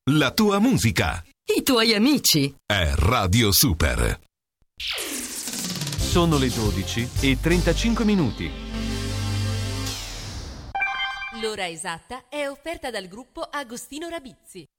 la tua musica, i tuoi amici. è Radio Super. Sono le 12:35. L'ora esatta è offerta dal gruppo Agostino Rabizzi.